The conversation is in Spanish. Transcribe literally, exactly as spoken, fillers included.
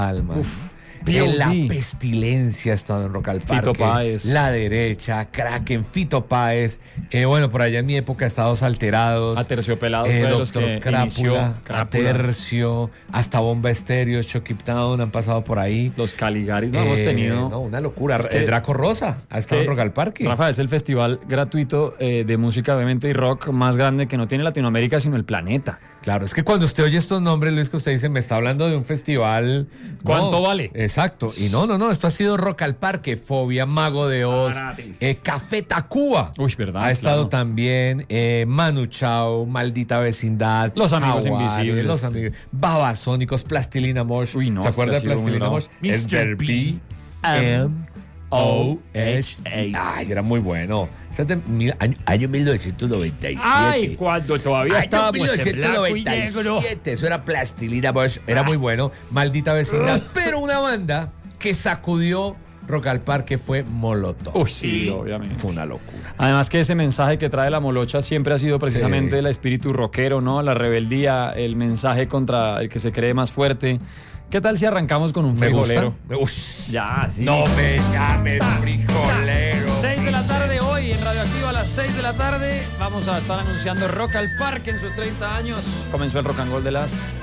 Alma. Uf, En la pestilencia ha estado en Rock al Parque. Fito Páez. La Derecha, Kraken, Fito Páez. Eh, bueno, por allá en mi época Estados Alterados. Aterciopelados eh, fue de los Doctor que Crápula, inició Crápula. Atercio, hasta Bomba Estéreo, Chucky Town han pasado por ahí. Los Caligaris, no Eh, hemos tenido. No, una locura. Es que- el Draco Rosa ha estado que, en Rock al Parque. Rafa, es el festival gratuito eh, de música, obviamente, y rock más grande que no tiene Latinoamérica, sino el planeta. Claro, es que cuando usted oye estos nombres, Luis, que usted dice, me está hablando de un festival. ¿Cuánto No, vale? Exacto. Y no, no, no, esto ha sido Rock al Parque, Fobia, Mago de Oz, Gratis. eh, Café Tacuba. Uy, verdad. Ha estado claro. también eh, Manu Chao, Maldita Vecindad, Los Amigos Jaguares, Invisibles. Los amigos, Babasónicos, Plastilina Mosh. Uy, no, ¿Se es que acuerda ha de sido muy Plastilina bravo. Mosh? mister B M O H A. Ay, era muy bueno. Ese es de mil- año, año mil novecientos noventa y siete. Ay, cuando todavía Año estábamos en mil novecientos noventa y blanco y negro. siete, eso era Plastilina Mosh, era muy bueno. Maldita Vecindad, pero una banda que sacudió Rock al Parque fue Molotov. Uy, sí, obviamente. Fue una locura. Además que ese mensaje que trae la molocha siempre ha sido precisamente Sí. el espíritu rockero, ¿no? La rebeldía, el mensaje contra el que se cree más fuerte. ¿Qué tal si arrancamos con un Me gusta. frijolero? Ush. Ya, sí. No me llames frijolero. seis de la tarde hoy en Radioactiva a las seis de la tarde. Vamos a estar anunciando Rock al Parque en sus treinta años. Comenzó el rock and roll de las